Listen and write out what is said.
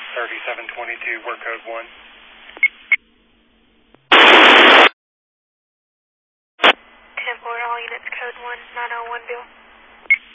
3722, work code 1. 10-4, all units, code 1, 901 Bill.